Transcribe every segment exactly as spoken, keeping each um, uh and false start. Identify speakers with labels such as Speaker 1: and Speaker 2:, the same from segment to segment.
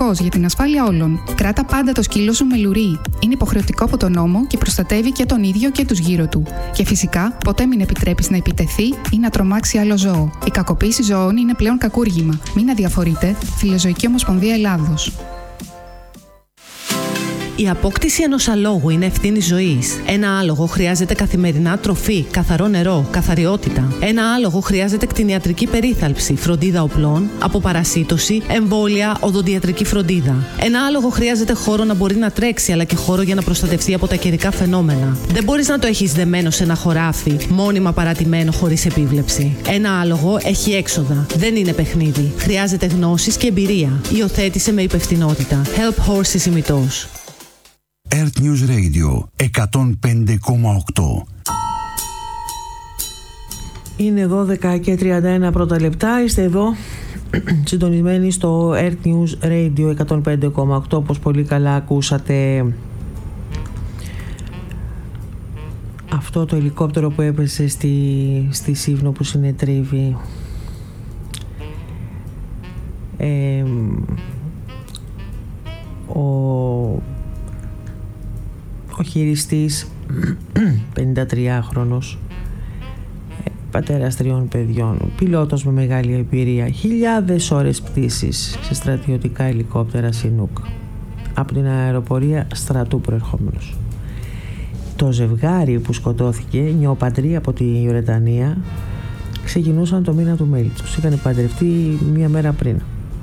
Speaker 1: σημαντικός για την ασφάλεια όλων. Κράτα πάντα το σκύλο σου με λουρί. Είναι υποχρεωτικό από τον νόμο και προστατεύει και τον ίδιο και τους γύρω του. Και φυσικά, ποτέ μην επιτρέπεις να επιτεθεί ή να τρομάξει άλλο ζώο. Η κακοποίηση ζώων είναι πλέον κακούργημα. Μην αδιαφορείτε. Φιλοζωική Ομοσπονδία Ελλάδος.
Speaker 2: Η απόκτηση ενός αλόγου είναι ευθύνη ζωής. Ένα άλογο χρειάζεται καθημερινά τροφή, καθαρό νερό, καθαριότητα. Ένα άλογο χρειάζεται κτηνιατρική περίθαλψη, φροντίδα οπλών, αποπαρασίτωση, εμβόλια, οδοντιατρική φροντίδα. Ένα άλογο χρειάζεται χώρο να μπορεί να τρέξει, αλλά και χώρο για να προστατευτεί από τα καιρικά φαινόμενα. Δεν μπορείς να το έχεις δεμένο σε ένα χωράφι, μόνιμα παρατημένο χωρίς επίβλεψη. Ένα άλογο έχει έξοδα. Δεν είναι παιχνίδι. Χρειάζεται γνώσεις και εμπειρία. Υιοθέτησε με υπευθυνότητα. Help Horses ημιτός.
Speaker 3: Earth News Radio εκατόν πέντε κόμμα οκτώ.
Speaker 4: Είναι δώδεκα και τριάντα ένα πρώτα λεπτά. Είστε εδώ συντονισμένοι στο Earth News Radio εκατόν πέντε κόμμα οκτώ. Όπως πολύ καλά ακούσατε, αυτό το ελικόπτερο που έπεσε στη, στη Σύβνο που συνετρίβει, ε, ο Ο χειριστής, πενηντατριάχρονος, πατέρας τριών παιδιών, πιλότος με μεγάλη εμπειρία, χιλιάδες ώρες πτήσης σε στρατιωτικά ελικόπτερα Σινούκ, από την αεροπορία στρατού προερχόμενος. Το ζευγάρι που σκοτώθηκε, νεοπαντροί από τη Βρετανία, ξεκινούσαν το μήνα του μέλη τους. Είχαν παντρευτεί μία μέρα πριν.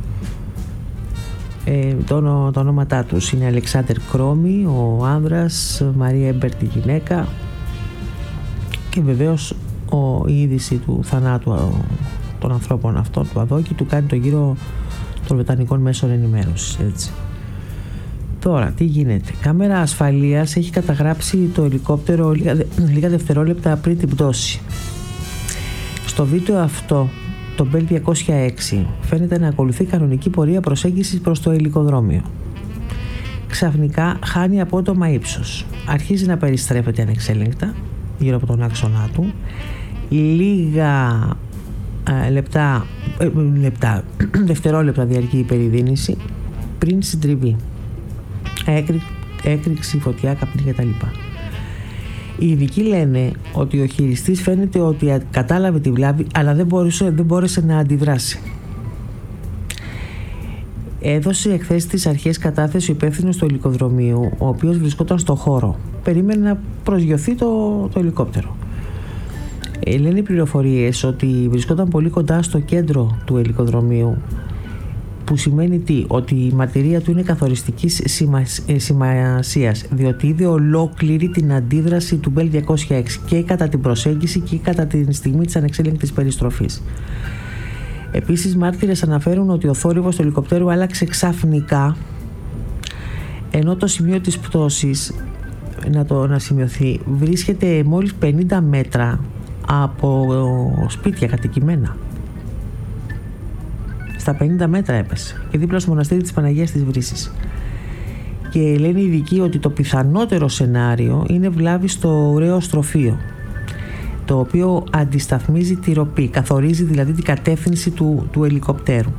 Speaker 4: Ε, το, το ονόματά τους είναι Αλεξάντερ Κρόμι, ο άνδρας, Μαρία Έμπερτ η γυναίκα, και βεβαίως ο, η είδηση του θανάτου των ανθρώπων αυτών, του Αδόκη, του κάνει το γύρο των βρετανικών μέσων ενημέρωσης, έτσι. Τώρα, τι γίνεται? Κάμερα ασφαλείας έχει καταγράψει το ελικόπτερο λίγα, λίγα δευτερόλεπτα πριν την πτώση. Στο βίντεο αυτό, το Bell διακόσια έξι φαίνεται να ακολουθεί κανονική πορεία προσέγγισης προς το ελικοδρόμιο. Ξαφνικά χάνει απότομα ύψος. Αρχίζει να περιστρέφεται ανεξέλεγκτα γύρω από τον άξονά του. Λίγα ε, λεπτά, ε, λεπτά, δευτερόλεπτα διαρκεί η περιδίνηση πριν συντριβεί. Έκρη, έκρηξη, φωτιά, καπνί κτλ. Οι ειδικοί λένε ότι ο χειριστής φαίνεται ότι κατάλαβε τη βλάβη, αλλά δεν μπόρεσε, δεν μπόρεσε να αντιδράσει. Έδωσε εχθές στις αρχές κατάθεση ο υπεύθυνος του ελικοδρομίου, ο οποίος βρισκόταν στο χώρο. Περίμενε να προσγειωθεί το, το ελικόπτερο. Ε, λένε οι πληροφορίες ότι βρισκόταν πολύ κοντά στο κέντρο του ελικοδρομίου, που σημαίνει τι? Ότι η μαρτυρία του είναι καθοριστικής σημασίας, διότι είδε ολόκληρη την αντίδραση του Bell διακόσια έξι και κατά την προσέγγιση και κατά τη στιγμή της ανεξέλεγκτης περιστροφής. Επίσης, μάρτυρες αναφέρουν ότι ο θόρυβος του ελικοπτέρου άλλαξε ξαφνικά, ενώ το σημείο της πτώσης, να το να σημειωθεί, βρίσκεται μόλις πενήντα μέτρα από σπίτια κατοικημένα. Στα πενήντα μέτρα έπεσε και δίπλα στο μοναστήρι της Παναγίας της Βρύσης. Και λένε οι ειδικοί ότι το πιθανότερο σενάριο είναι βλάβη στο ωραίο στροφείο, το οποίο αντισταθμίζει τη ροπή, καθορίζει δηλαδή την κατεύθυνση του, του ελικοπτέρου.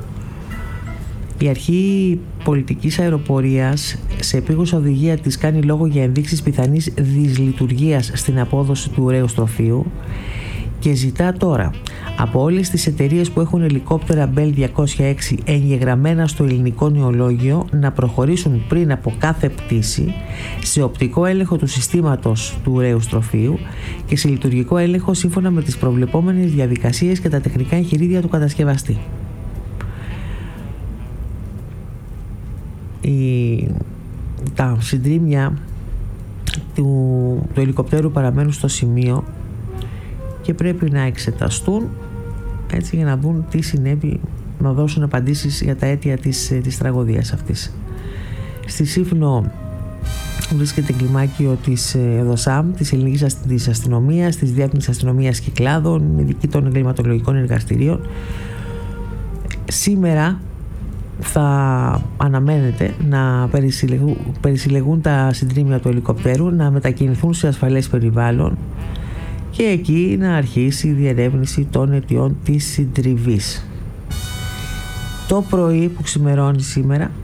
Speaker 4: Η αρχή πολιτικής αεροπορίας σε επίγουσα οδηγία της κάνει λόγο για ενδείξεις πιθανής δυσλειτουργίας στην απόδοση του ωραίου στροφείου και ζητά τώρα από όλες τις εταιρείες που έχουν ελικόπτερα Bell διακόσια έξι εγγεγραμμένα στο ελληνικό νεολόγιο να προχωρήσουν πριν από κάθε πτήση σε οπτικό έλεγχο του συστήματος του ωραίου στροφείου και σε λειτουργικό έλεγχο σύμφωνα με τις προβλεπόμενες διαδικασίες και τα τεχνικά εγχειρίδια του κατασκευαστή. Η... Τα συντρίμμια του... του ελικοπτέρου παραμένουν στο σημείο και πρέπει να εξεταστούν, έτσι, για να δουν τι συνέβη, να δώσουν απαντήσεις για τα αίτια της, της τραγωδίας αυτής. Στη Σύφνο βρίσκεται κλιμάκιο της ΕΔΟΣΑΜ, της Ελληνικής της Αστυνομίας, της Διεύθυνσης Αστυνομίας Κυκλάδων, ειδική των εγκληματολογικών εργαστηρίων. Σήμερα θα αναμένεται να περισυλλεγούν, περισυλλεγούν τα συντρίμμια του ελικοπτέρου, να μετακινηθούν σε ασφαλές περιβάλλον και εκεί να αρχίσει η διερεύνηση των αιτιών της συντριβής. Το πρωί που ξημερώνει σήμερα